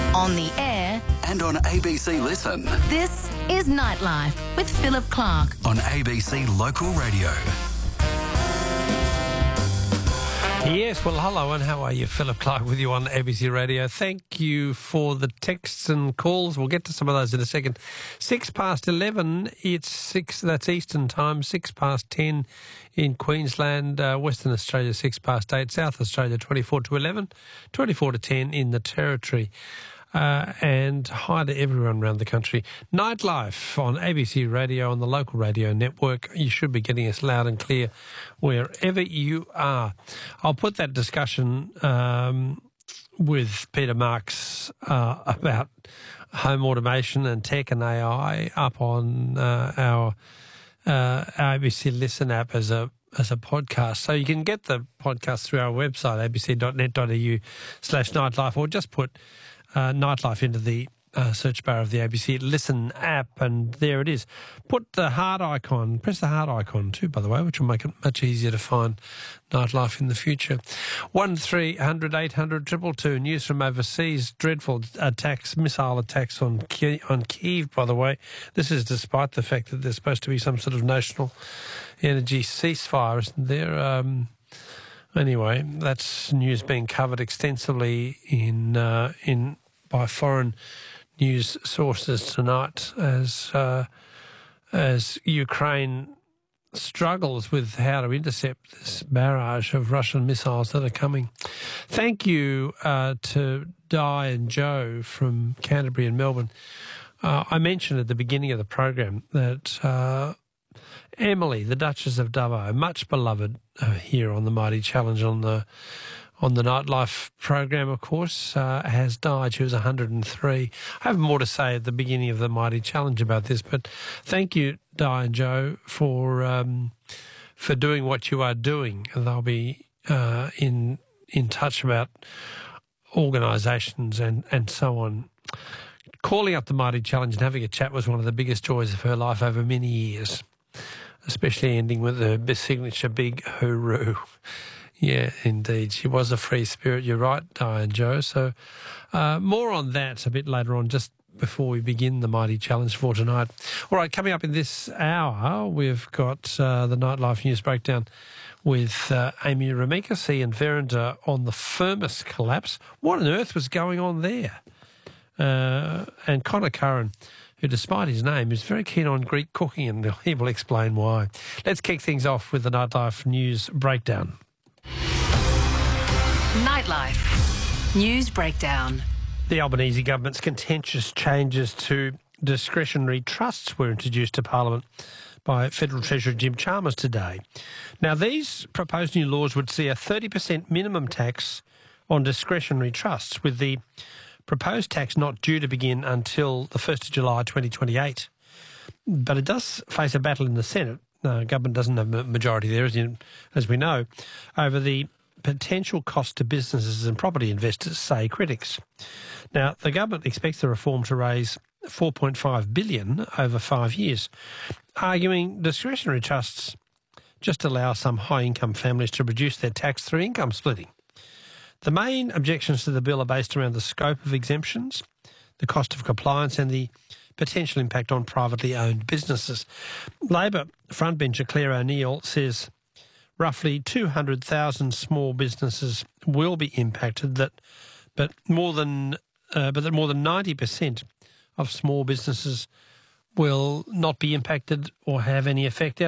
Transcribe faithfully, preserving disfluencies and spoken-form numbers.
on the air, and on A B C Listen. this is Nightlife with Philip Clark. On A B C Local Radio. Yes, well, hello and how are you? Philip Clark with you on A B C Radio. Thank you for the texts and calls. We'll get to some of those in a second. Six past eleven, it's six, that's Eastern time, six past ten in Queensland, uh, Western Australia, six past eight, South Australia, twenty-four to eleven, twenty-four to ten in the Territory. Uh, and hi to everyone around the country. Nightlife on A B C Radio, on the local radio network. You should be getting us loud and clear wherever you are. I'll put that discussion um, with Peter Marks uh, about home automation and tech and A I up on uh, our uh, A B C Listen app as a as a podcast. So you can get the podcast through our website, a b c dot net dot a u slash nightlife, or just put Uh, Nightlife into the uh, search bar of the A B C Listen app, and there it is. Put the heart icon, press the heart icon too, by the way, which will make it much easier to find Nightlife in the future. one three hundred eight hundred two two two. News from overseas. Dreadful attacks, missile attacks on Kiev, on Kyiv, by the way. This is despite the fact that there's supposed to be some sort of national energy ceasefire, isn't there? Um, Anyway, that's news being covered extensively in uh, in by foreign news sources tonight as uh, as Ukraine struggles with how to intercept this barrage of Russian missiles that are coming. Thank you uh, to Di and Joe from Canterbury and Melbourne. Uh, I mentioned at the beginning of the program that Uh, Emily, the Duchess of Dubbo, much beloved uh, here on the Mighty Challenge on the on the Nightlife program, of course, uh, has died. She was one hundred and three. I have more to say at the beginning of the Mighty Challenge about this, but thank you, Di and Joe, for um, for doing what you are doing. And they'll be uh, in in touch about organisations and, and so on. Calling up the Mighty Challenge and having a chat was one of the biggest joys of her life over many years, especially ending with her signature big hooroo. Yeah, indeed. She was a free spirit. You're right, Diane Joe. So uh, more on that a bit later on, just before we begin the Mighty Challenge for tonight. All right, coming up in this hour, we've got uh, the Nightlife News Breakdown with uh, Amy Remekas and Verinder on the Firmus collapse. What on earth was going on there? Uh, and Connor Curran, who, despite his name, is very keen on Greek cooking, and he will explain why. Let's kick things off with the Nightlife News Breakdown. Nightlife News Breakdown. The Albanese government's contentious changes to discretionary trusts were introduced to Parliament by Federal Treasurer Jim Chalmers today. Now, these proposed new laws would see a thirty percent minimum tax on discretionary trusts, with the proposed tax not due to begin until the first of July twenty twenty-eight. But it does face a battle in the Senate. The government doesn't have a majority there, as, you, as we know, over the potential cost to businesses and property investors, say critics. Now, the government expects the reform to raise four point five billion dollars over five years, arguing discretionary trusts just allow some high-income families to reduce their tax through income splitting. The main objections to the bill are based around the scope of exemptions, the cost of compliance and the potential impact on privately owned businesses. Labor frontbencher Claire O'Neill says roughly two hundred thousand small businesses will be impacted, that, but more than uh, but that more than ninety percent of small businesses will not be impacted or have any effect at